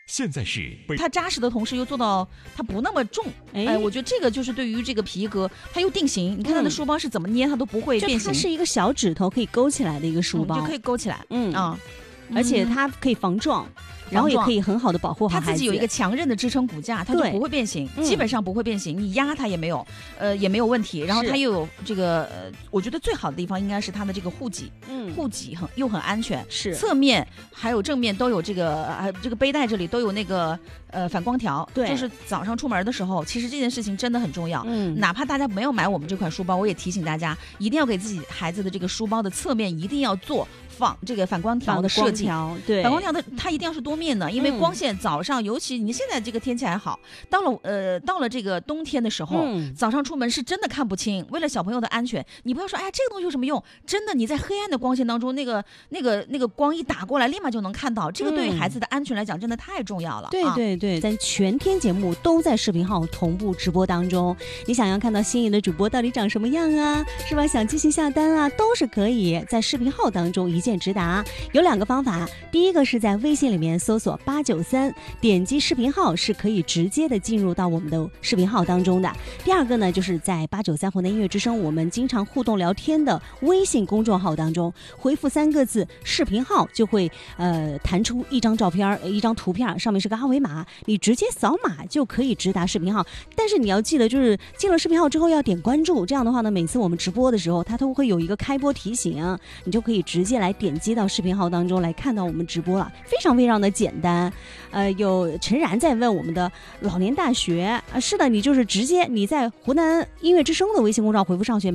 现在是它扎实的同时又做到它不那么重，我觉得这个就是对于这个皮革，它又定型。你看它的书包是怎么捏，它都不会变形。 它是一个小指头可以勾起来的一个书包， 就可以勾起来。 而且它可以防撞。然后也可以很好的保护好孩子， 它自己有一个强韧的支撑骨架，它就不会变形，基本上不会变形，你压它也没有问题。然后它又有这个我觉得最好的地方应该是它的这个护脊，护脊又很安全， 是侧面还有正面都有这个背带这里都有那个反光条， 对， 就是早上出门的时候，其实这件事情真的很重要。哪怕大家没有买我们这款书包，我也提醒大家一定要给自己孩子的这个书包的侧面一定要做这个反光条的设计， 对， 反光条的它一定要是多面的，因为光线早上，尤其你现在这个天气还好，到了这个冬天的时候，早上出门是真的看不清。为了小朋友的安全，你不要说哎这个东西有什么用，真的你在黑暗的光线当中，那个光一打过来，立马就能看到，这个对于孩子的安全来讲真的太重要了。 对对对，咱全天节目都在视频号同步直播当中，你想要看到心仪的主播到底长什么样啊，是吧？想进行下单啊，都是可以在视频号当中一键直达。有2个方法，第一个是在微信里面搜索893，点击视频号是可以直接的进入到我们的视频号当中的。第2个呢，就是在893湖南音乐之声我们经常互动聊天的微信公众号当中，回复3个字视频号，就会弹出一张照片一张图片，上面是个二维码，你直接扫码就可以直达视频号。但是你要记得，就是进了视频号之后要点关注，这样的话呢，每次我们直播的时候它都会有一个开播提醒，你就可以直接来点击到视频号当中来看到我们直播了，非常非常的简单。有陈然在问我们的老年大学，是的，你就是直接你在湖南音乐之声的微信公众号回复上学。